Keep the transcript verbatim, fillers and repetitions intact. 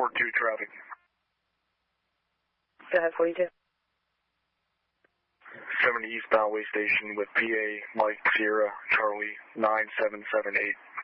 forty-two traffic. Go ahead, forty-two. seventy eastbound way station with P A Mike Sierra Charlie nine seven seven eight.